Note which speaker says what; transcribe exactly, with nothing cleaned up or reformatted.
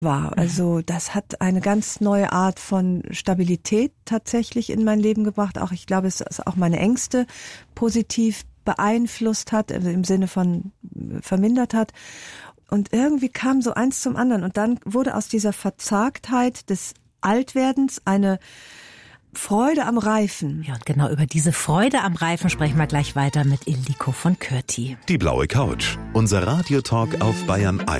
Speaker 1: war. Also das hat eine ganz neue Art von Stabilität tatsächlich in mein Leben gebracht. Auch ich glaube, es ist auch meine Ängste positiv beeinflusst hat, im Sinne von vermindert hat. Und irgendwie kam so eins zum anderen. Und dann wurde aus dieser Verzagtheit des Altwerdens eine Freude am Reifen.
Speaker 2: Ja, und genau über diese Freude am Reifen sprechen wir gleich weiter mit Ildiko von Kürti.
Speaker 3: Die blaue Couch, unser Radiotalk auf Bayern eins.